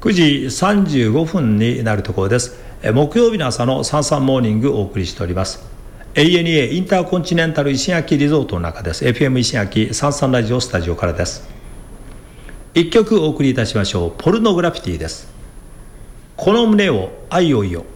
9時35分になるところです。木曜日の朝のサンサンモーニングをお送りしております。ANA インターコンチネンタル石垣リゾートの中です。FM 石垣サンサンラジオスタジオからです。一曲お送りいたしましょう。ポルノグラフィティです。この胸を愛をいよ。